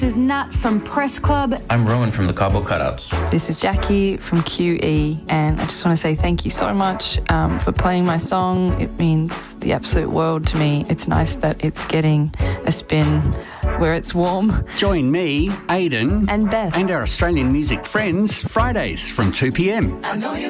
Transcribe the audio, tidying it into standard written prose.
This is Nat from Press Club. I'm Rowan from the Cabo Cutouts. This is Jackie from QE, and I just want to say thank you so much for playing my song. It means the absolute world to me. It's nice that it's getting a spin where it's warm. Join me, Aidan, and Beth, and our Australian music friends Fridays from 2 p.m. I know you